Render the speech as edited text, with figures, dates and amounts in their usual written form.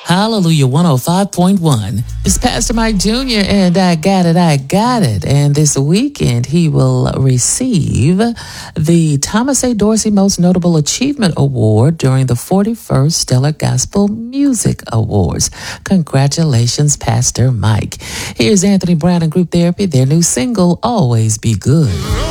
Hallelujah 105.1. It's Pastor Mike Jr. and I got it. And this weekend he will receive the Thomas A. Dorsey Most Notable Achievement Award during the 41st Stellar Gospel Music Awards. Congratulations, Pastor Mike. Here's Anthony Brown and Group Therapy, their new single, Always Be Good.